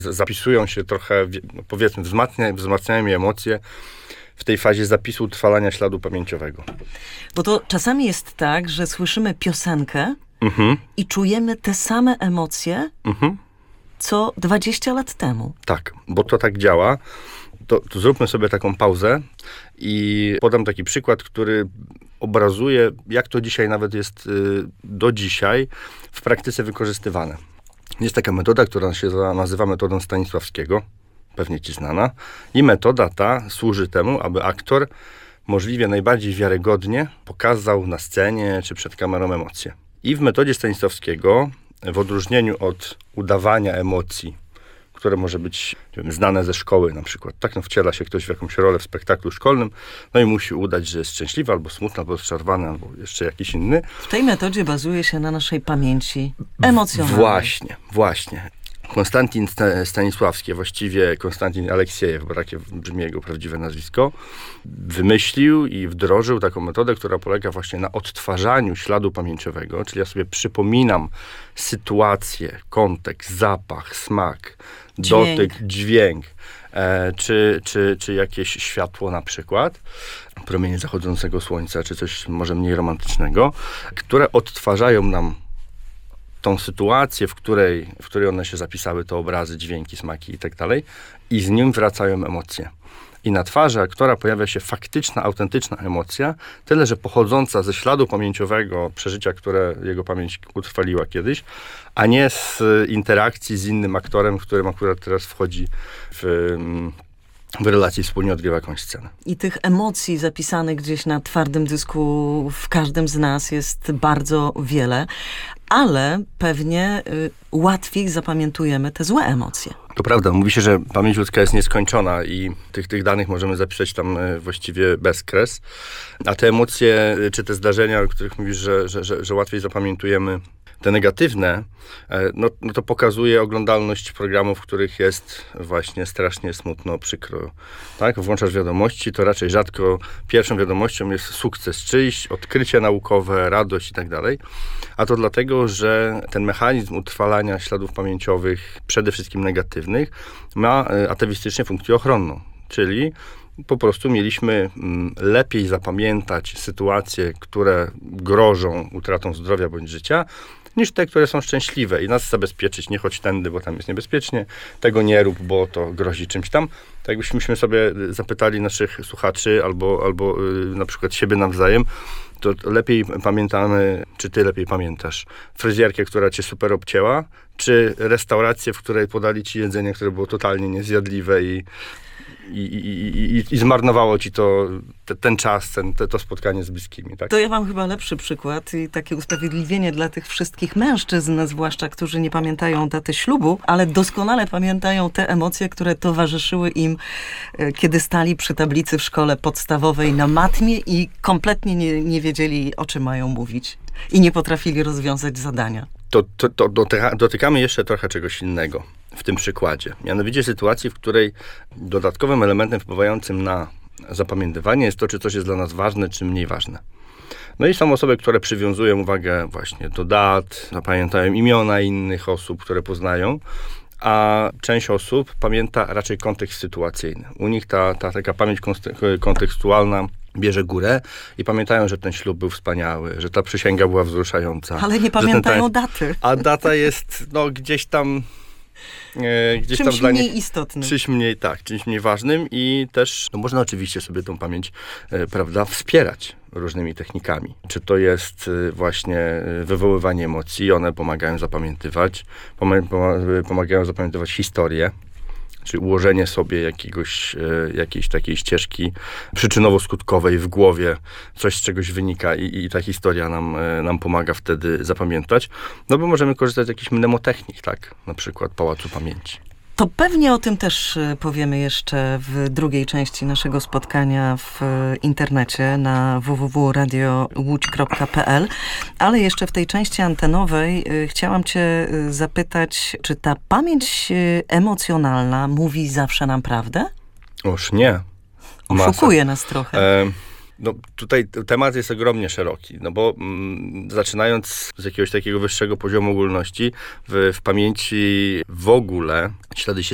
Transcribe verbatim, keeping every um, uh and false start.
zapisują się trochę, no powiedzmy, wzmacniają, wzmacniają mi emocje w tej fazie zapisu utrwalania śladu pamięciowego. Bo to czasami jest tak, że słyszymy piosenkę Mhm. i czujemy te same emocje, Mhm. co dwadzieścia lat temu. Tak, bo to tak działa. To, to zróbmy sobie taką pauzę i podam taki przykład, który obrazuje, jak to dzisiaj nawet jest y, do dzisiaj w praktyce wykorzystywane. Jest taka metoda, która się nazywa metodą Stanisławskiego, pewnie ci znana. I metoda ta służy temu, aby aktor możliwie najbardziej wiarygodnie pokazał na scenie czy przed kamerą emocje. I w metodzie Stanisławskiego, w odróżnieniu od udawania emocji, które może być, nie wiem, znane ze szkoły na przykład. Tak, no wciela się ktoś w jakąś rolę w spektaklu szkolnym, no i musi udać, że jest szczęśliwy, albo smutny, albo rozczarowany, albo jeszcze jakiś inny. W tej metodzie bazuje się na naszej pamięci emocjonalnej. Właśnie, właśnie. Konstantin Stanisławski, właściwie Konstantin Aleksiejew, bo takie brzmi jego prawdziwe nazwisko, wymyślił i wdrożył taką metodę, która polega właśnie na odtwarzaniu śladu pamięciowego, czyli ja sobie przypominam sytuację, kontekst, zapach, smak, Dźwięk. dotyk, dźwięk, e, czy, czy, czy jakieś światło na przykład, promienie zachodzącego słońca, czy coś może mniej romantycznego, które odtwarzają nam tą sytuację, w której, w której one się zapisały, te obrazy, dźwięki, smaki i tak dalej, i z nim wracają emocje. I na twarzy aktora pojawia się faktyczna, autentyczna emocja, tyle że pochodząca ze śladu pamięciowego, przeżycia, które jego pamięć utrwaliła kiedyś, a nie z interakcji z innym aktorem, którym akurat teraz wchodzi w, w relacji, wspólnie odgrywa jakąś scenę. I tych emocji zapisanych gdzieś na twardym dysku w każdym z nas jest bardzo wiele, ale pewnie y, łatwiej zapamiętujemy te złe emocje. To prawda, mówi się, że pamięć ludzka jest nieskończona i tych, tych danych możemy zapisać tam y, właściwie bez kres, a te emocje, y, czy te zdarzenia, o których mówisz, że, że, że, że łatwiej zapamiętujemy, te negatywne, no, no to pokazuje oglądalność programów, w których jest właśnie strasznie smutno, przykro. Tak? Włączasz wiadomości, to raczej rzadko pierwszą wiadomością jest sukces czyjś, odkrycie naukowe, radość i tak dalej. A to dlatego, że ten mechanizm utrwalania śladów pamięciowych, przede wszystkim negatywnych, ma atawistycznie funkcję ochronną. Czyli po prostu mieliśmy lepiej zapamiętać sytuacje, które grożą utratą zdrowia bądź życia, niż te, które są szczęśliwe i nas zabezpieczyć, nie chodź tędy, bo tam jest niebezpiecznie, tego nie rób, bo to grozi czymś tam. Tak jakbyśmy sobie zapytali naszych słuchaczy albo, albo yy, na przykład siebie nawzajem, to lepiej pamiętamy, czy ty lepiej pamiętasz fryzjerkę, która cię super obcięła, czy restaurację, w której podali ci jedzenie, które było totalnie niezjadliwe i I, i, i, i zmarnowało ci to, te, ten czas, ten, te, to spotkanie z bliskimi. Tak? To ja mam chyba lepszy przykład i takie usprawiedliwienie dla tych wszystkich mężczyzn, zwłaszcza, którzy nie pamiętają daty ślubu, ale doskonale pamiętają te emocje, które towarzyszyły im, kiedy stali przy tablicy w szkole podstawowej na matmie i kompletnie nie, nie wiedzieli, o czym mają mówić i nie potrafili rozwiązać zadania. To, to, to dotyka, dotykamy jeszcze trochę czegoś innego w tym przykładzie. Mianowicie sytuacji, w której dodatkowym elementem wpływającym na zapamiętywanie jest to, czy coś jest dla nas ważne, czy mniej ważne. No i są osoby, które przywiązują uwagę właśnie do dat, zapamiętają imiona innych osób, które poznają, a część osób pamięta raczej kontekst sytuacyjny. U nich ta, ta taka pamięć kontekstualna bierze górę i pamiętają, że ten ślub był wspaniały, że ta przysięga była wzruszająca. Ale nie pamiętają ten, daty. A data jest no, gdzieś tam e, gdzieś czymś tam dla mniej nich, istotnym. Czymś mniej, tak, czymś mniej ważnym i też no, można oczywiście sobie tą pamięć e, prawda, wspierać różnymi technikami. Czy to jest e, właśnie wywoływanie emocji, one pomagają zapamiętywać, pomag- pomagają zapamiętywać historię, czyli ułożenie sobie jakiegoś, e, jakiejś takiej ścieżki przyczynowo-skutkowej w głowie, coś z czegoś wynika i, i ta historia nam, e, nam pomaga wtedy zapamiętać. No bo możemy korzystać z jakichś mnemotechnik, tak? Na przykład Pałacu Pamięci. To pewnie o tym też powiemy jeszcze w drugiej części naszego spotkania w internecie na w w w kropka radio łódź kropka p l, ale jeszcze w tej części antenowej chciałam cię zapytać, czy ta pamięć emocjonalna mówi zawsze nam prawdę? Oż nie. Oszukuje nas trochę. E, no tutaj temat jest ogromnie szeroki, no bo mm, zaczynając z jakiegoś takiego wyższego poziomu ogólności, w, w pamięci w ogóle ślady się